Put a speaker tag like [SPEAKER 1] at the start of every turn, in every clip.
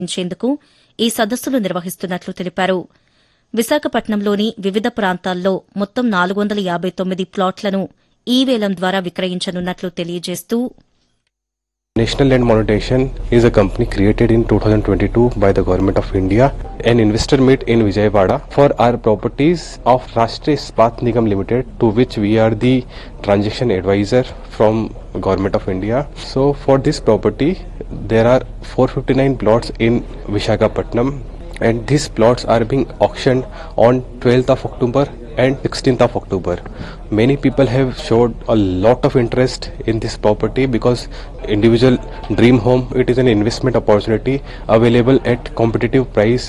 [SPEAKER 1] నిర్వహించేందుకు ఈ సదస్సులు నిర్వహిస్తున్నట్లు తెలిపారు. విశాఖపట్నంలోని వివిధ ప్రాంతాల్లో మొత్తం 459 ప్లాట్లను ఈ వేలం ద్వారా విక్రయించనున్నట్లు తెలియజేస్తూ
[SPEAKER 2] National Land Monetization is a company created in 2022 by the Government of India. An investor meet in Vijayawada for our properties of Rashtriya Ispat Nigam Limited, to which we are the transaction advisor from Government of India. So for this property, there are 459 plots in Visakhapatnam, and these plots are being auctioned on 12th of October and 16th of October. Many people have showed a lot of interest in this property because individual dream home, it is an investment opportunity available at competitive price.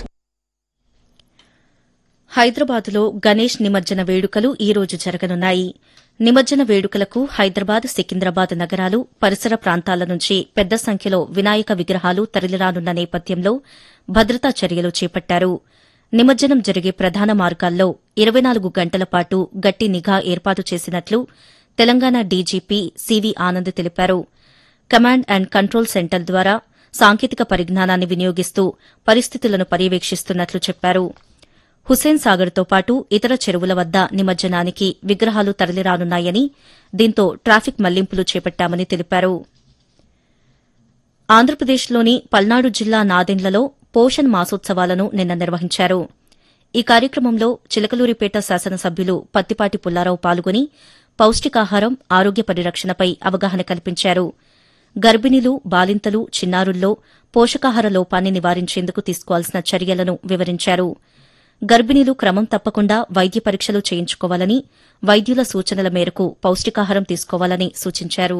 [SPEAKER 1] హైదరాబాద్లో గణేష్ నిమజ్జన వేడుకలు ఈ రోజు జరగనున్నాయి. నిమజ్జన వేడుకలకు హైదరాబాద్, సికింద్రాబాద్ నగరాలు, పరిసర ప్రాంతాల నుంచి పెద్ద సంఖ్యలో వినాయక విగ్రహాలు తరలిరానున్న నేపథ్యంలో భద్రతా చర్యలు చేపట్టారు. నిమజ్జనం జరిగే ప్రధాన మార్గాల్లో 24 గంటల పాటు గట్టి నిఘా ఏర్పాటు చేసినట్లు తెలంగాణ డీజీపీ సివి ఆనంద్ తెలిపారు. కమాండ్ అండ్ కంట్రోల్ సెంటర్ ద్వారా సాంకేతిక పరిజ్ఞానాన్ని వినియోగిస్తూ పరిస్థితులను పర్యవేక్షిస్తున్నట్లు చెప్పారు. హుస్సేన్ సాగర్తో పాటు ఇతర చెరువుల వద్ద నిమజ్జనానికి విగ్రహాలు తరలిరానున్నాయని, దీంతో ట్రాఫిక్ మళ్లింపులు చేపట్టామని తెలిపారు. ఆంధ్రప్రదేశ్లోని పల్నాడు జిల్లా నాదెండ్లలో పోషణ్ మాసోత్సవాలను నిన్న నిర్వహించారు. ఈ కార్యక్రమంలో చిలకలూరిపేట శాసనసభ్యులు పత్తిపాటి పుల్లారావు పాల్గొని పౌష్టికాహారం, ఆరోగ్య పరిరక్షణపై అవగాహన కల్పించారు. గర్భిణీలు, బాలింతలు, చిన్నారుల్లో పోషకాహార లోపాన్ని నివారించేందుకు తీసుకోవాల్సిన చర్యలను వివరించారు. గర్భిణీలు క్రమం తప్పకుండా వైద్య పరీక్షలు చేయించుకోవాలని, వైద్యుల సూచనల మేరకు పౌష్టికాహారం తీసుకోవాలని సూచించారు.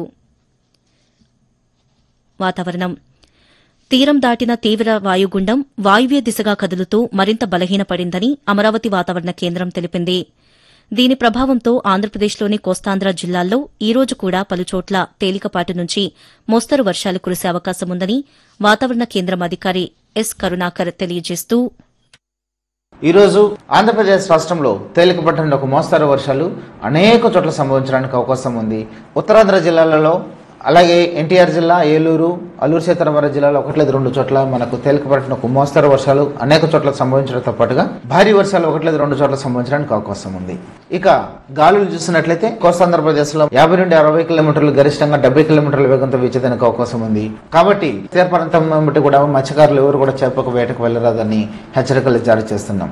[SPEAKER 1] వాతావరణం. తీరం దాటిన తీవ్ర వాయుగుండం వాయువ్య దిశగా కదులుతూ మరింత బలహీనపడిందని అమరావతి వాతావరణ కేంద్రం తెలిపింది. దీని ప్రభావంతో ఆంధ్రప్రదేశ్లోని కోస్తాంధ్ర జిల్లాల్లో ఈ రోజు కూడా పలుచోట్ల తేలికపాటి నుంచి మోస్తరు వర్షాలు కురిసే అవకాశముందని వాతావరణ కేంద్రం అధికారి ఎస్ కరుణాకర్ తెలియజేస్తూ
[SPEAKER 3] ఈ రోజు ఆంధ్రప్రదేశ్ రాష్ట్రంలో తేలికపాటి నుండి ఒక మోస్తరు వర్షాలు అనేక చోట్ల సంభవించడానికి అవకాశం ఉంది. ఉత్తరాంధ్ర జిల్లాలలో, అలాగే ఎన్టీఆర్ జిల్లా, ఏలూరు, అల్లూరు సీతారామరాజు జిల్లాలో 1-2 చోట్ల మనకు తేలికపాటి ఒక మోస్తరు వర్షాలు అనేక చోట్ల సంభవించడంతో పాటుగా భారీ వర్షాలు 1-2 చోట్ల సంభవించడానికి అవకాశం ఉంది. ఇక గాలులు చూసినట్లయితే కోస్తాంధ్రప్రదేశ్ లో 50 నుండి 60 కిలోమీటర్లు, గరిష్టంగా 70 కిలోమీటర్ల వేగంతో వీచేదానికి అవకాశం ఉంది. కాబట్టి తీర ప్రాంతం బట్టి కూడా మత్స్యకారులు ఎవరు కూడా చేపకు వేటకు వెళ్లరాదని హెచ్చరికలు జారీ చేస్తున్నాం.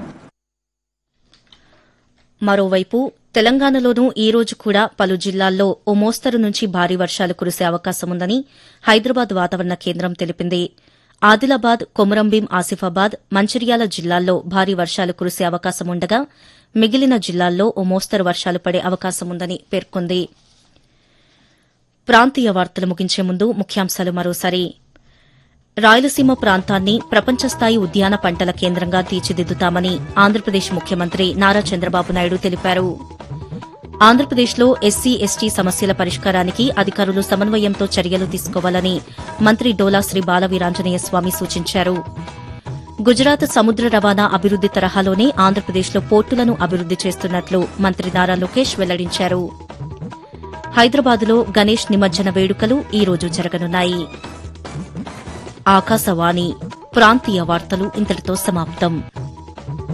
[SPEAKER 1] మరోవైపు తెలంగాణలోనూ ఈ రోజు కూడా పలు జిల్లాల్లో ఓ మోస్తరు నుంచి భారీ వర్షాలు కురిసే అవకాశముందని హైదరాబాద్ వాతావరణ కేంద్రం తెలిపింది. ఆదిలాబాద్, కొమురంభీం, ఆసిఫాబాద్, మంచిర్యాల జిల్లాల్లో భారీ వర్షాలు కురిసే అవకాశముండగా మిగిలిన జిల్లాల్లో ఓ మోస్తరు వర్షాలు పడే అవకాశముందని పేర్కొంది. ప్రాంతీయ వార్తలు ముగించే ముందు ముఖ్యాంశాలు మరోసారి. రాయలసీమ ప్రాంతాన్ని ప్రపంచస్థాయి ఉద్యాన పంటల కేంద్రంగా తీర్చిదిద్దుతామని ఆంధ్రప్రదేశ్ ముఖ్యమంత్రి నారా చంద్రబాబు నాయుడు తెలిపారు. ఆంధ్రప్రదేశ్లో ఎస్సీ, ఎస్టీ సమస్యల పరిష్కారానికి అధికారులు సమన్వయంతో చర్యలు తీసుకోవాలని మంత్రి డోలా శ్రీ బాలవీరాంజనేయ స్వామి సూచించారు. గుజరాత్ సముద్ర రవాణా అభివృద్ది తరహాలోనే ఆంధ్రప్రదేశ్లో పోర్టులను అభివృద్ది చేస్తున్నట్లు మంత్రి నారా లోకేష్ వెల్లడించారు. హైదరాబాద్లో గణేష్ నిమజ్జన వేడుకలు ఈ రోజు జరగనున్నాయి. ఆకాశవాణి ప్రాంతీయ వార్తలు ఇంతటితో సమాప్తం.